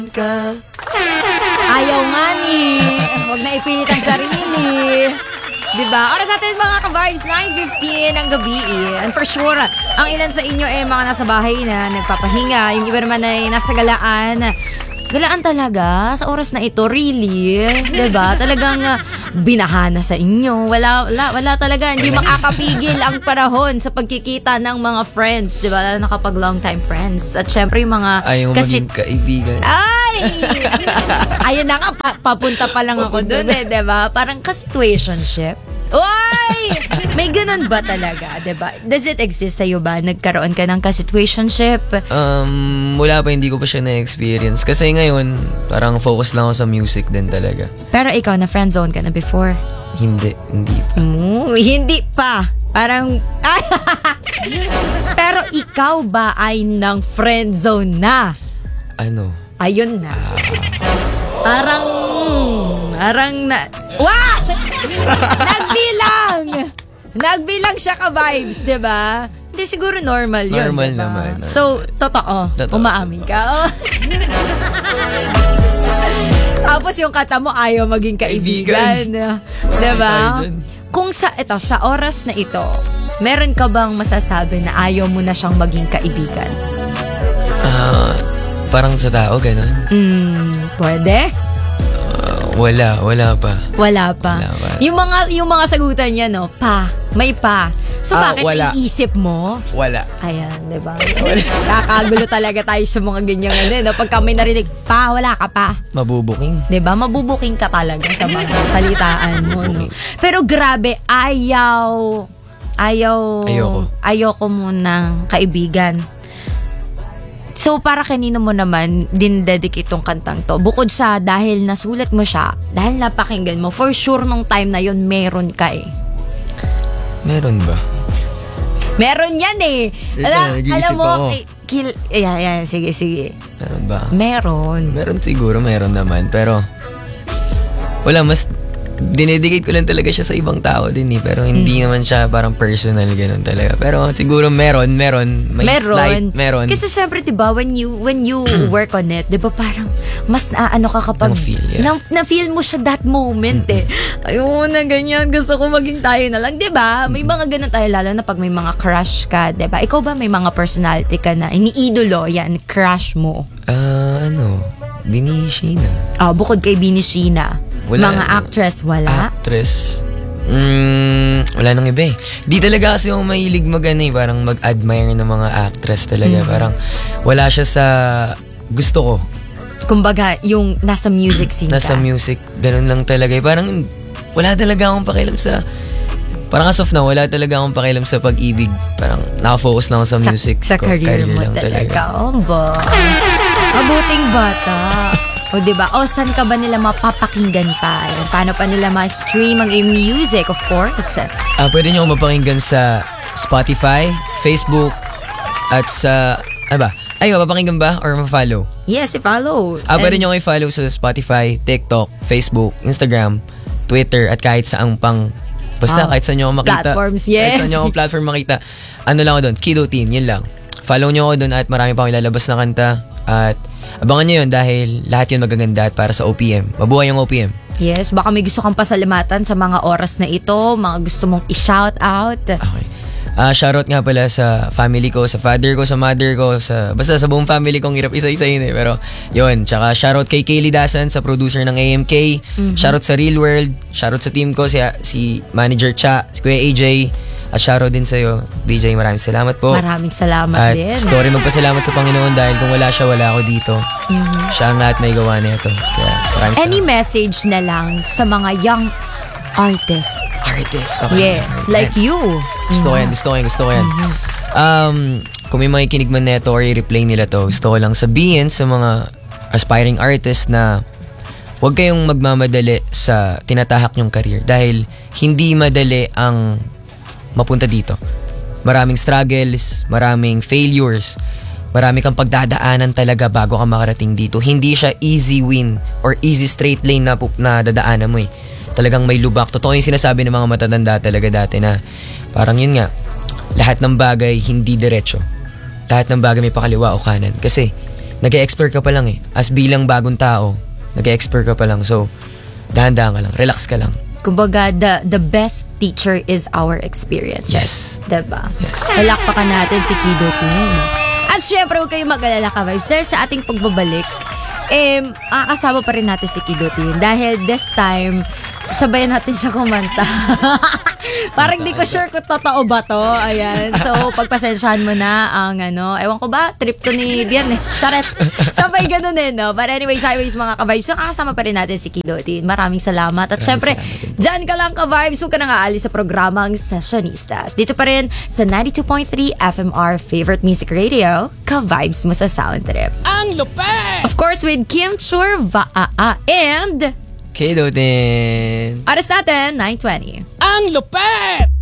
ka. Ayaw nga ni. Huwag na ipilit ang sarili. Diba? Oras natin mga ka-vibes, 9:15 ng gabi. And for sure, ang ilan sa inyo mga nasa bahay na nagpapahinga. Yung iba naman ay nasa galaan. Galaan talaga sa oras na ito, really. Diba? Talagang binahana sa inyo. Wala talaga. Hindi makakapigil ang panahon sa pagkikita ng mga friends. Diba? Lalo na kapag long time friends. At syempre yung mga... Ayaw maging kaibigan. Ay! Ayun na nga, papunta pa lang ako dun diba? Parang ka-situationship. Uy! May ganun ba talaga, diba? Does it exist sa'yo ba? Nagkaroon ka ng ka-situationship? Wala pa, hindi ko pa siya na-experience. Kasi ngayon, parang focus lang ako sa music din talaga. Pero ikaw, na-friendzone ka na before? Hindi pa. Hindi pa. Parang... Pero ikaw ba ay ng friendzone na? Ano? Ayun na. Parang na... Wah! Nagbilang siya ka-vibes, diba? Hindi, siguro normal yun. Normal diba? naman. So, totoo. Umaamin ka. Tapos yung kata mo ayaw maging kaibigan. Diba? Kung sa oras na ito, meron ka bang masasabi na ayaw mo na siyang maging kaibigan? Parang sa tao, ganun. Pwede? Wala pa. Wala pa. Yung mga sagutan niya, no? May pa. So, bakit wala. iisip mo? Wala. Ayan, diba? Kakagulo talaga tayo sa mga ganyan. No? Pagka may narinig, wala ka pa. Mabubuking. Diba? Mabubuking ka talaga sa mga salitaan mo. No? Pero grabe, ayoko munang kaibigan. So, para kanino mo naman din-dedicate tong kantang to? Bukod sa dahil nasulat mo siya, dahil napakinggan mo, for sure nung time na yon meron ka eh. Meron ba? Meron yan eh. Alam mo, sige. Meron ba? Meron siguro, meron naman. Pero, wala, mas dinedicate ko lang talaga siya sa ibang tao din eh. Pero hindi naman siya parang personal ganun talaga. Pero siguro meron. May slight, meron. Kasi syempre diba, when you work on it, diba parang mas ano ka kapag na-feel mo siya that moment eh. Ayun na ganyan, gusto ko maging tayo na lang. Diba? May mga ganun tayo, lalo na pag may mga crush ka. Diba? Ikaw ba may mga personality ka na iniidolo yan, crush mo? Bini Sheena. Bukod kay Bini Sheena. Mga actress, wala? Wala nang iba eh. Di talaga kasi yung mahilig parang mag-admire ng mga actress talaga. Parang wala siya sa gusto ko. Kumbaga, yung nasa music scene Nasa music, ganun lang talaga eh. Parang wala talaga akong pakialam sa... Parang as of now, wala talaga akong pakialam sa pag-ibig. Parang nakafocus lang ako sa music. Sa career mo talaga. Mabuting bata. O diba? O saan ka ba nila mapapakinggan pa? Paano pa nila ma-stream ang iyong music, of course? Pwede nyo mapakinggan sa Spotify, Facebook, at sa... mapapakinggan ba? Or ma-follow? Yes, i-follow. Pwede nyo i-follow sa Spotify, TikTok, Facebook, Instagram, Twitter, at kahit saang pang... Basta kahit saan nyo ako makita. Platforms, yes. Kahit saan nyo ako platform makita. Ano lang ako doon? Kido Teen, yun lang. Follow nyo ako doon at marami pang ilalabas na kanta. At abangan nyo yun dahil lahat yun magaganda at para sa OPM. Mabuhay yung OPM. Yes, baka may gusto kang pasalamatan sa mga oras na ito, mga gusto mong i-shout out. Okay. Shoutout nga pala sa family ko, sa father ko, sa mother ko, basta sa buong family kong hirap isa-isahin eh. Pero yun, tsaka shoutout kay Kaylee Dasan, sa producer ng AMK. Shoutout sa Real World, shoutout sa team ko, si Manager Cha, si Kuya AJ. At shoutout din sa'yo, DJ, maraming salamat po. Maraming salamat din. At story magpasalamat sa Panginoon dahil kung wala siya, wala ako dito. Siya ang lahat may gawa na ito. Kaya maraming salamat. Any message na lang sa mga young artist? Okay. Yes, like you. Gusto ko yan. Kung may makikinig man neto or i-replay nila to, gusto ko lang sabihin sa mga aspiring artists na huwag kayong magmamadali sa tinatahak nyong career dahil hindi madali ang mapunta dito. Maraming struggles, maraming failures, marami kang pagdadaanan talaga bago ka makarating dito. Hindi siya easy win or easy straight lane na dadaanan mo eh. Talagang may lubak. Totoo yung sinasabi ng mga matatanda talaga dati na parang yun nga, lahat ng bagay hindi diretso. Lahat ng bagay may pakaliwa o kanan. Kasi nag-e-explore ka pa lang eh. As bilang bagong tao, nag-e-explore ka pa lang. So, dahan-dahan ka lang, relax ka lang. Kumbaga, the best teacher is our experience. Yes. Diba? Yes. Palakpakan natin si Kido Tin. At syempre, huwag kayong mag-alala ka, vibes. Dahil sa ating pagbabalik, makakasama pa rin natin si Kido Tin. Dahil this time, sasabayan natin siya kumanta. Parang di ko sure kung totoo ba to. Ayan. So, pagpasensyahan mo na ang ewan ko ba, trip to ni Bian eh. Charet. Sabay ganun eh, no? But anyways, mga ka-vibes, so kakasama pa rin natin si Kido Tin. Maraming salamat. At syempre, dyan ka lang ka-vibes, huwag ka nang aalis sa programang Sessionistas. Dito pa rin sa 92.3 FMR Favorite Music Radio, ka-vibes mo sa Sound Trip. Ang lupet! Of course, with Kim Chur Vaa and Kido Tin. oras natin, 9:20. Ang lupet!